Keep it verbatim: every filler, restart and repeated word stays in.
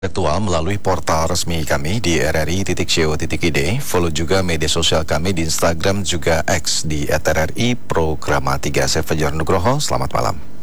Virtual melalui portal resmi kami di r r i titik co titik i d. Follow juga media sosial kami di Instagram juga X di at r r i programa tiga. Saya Fajar Nugroho, selamat malam.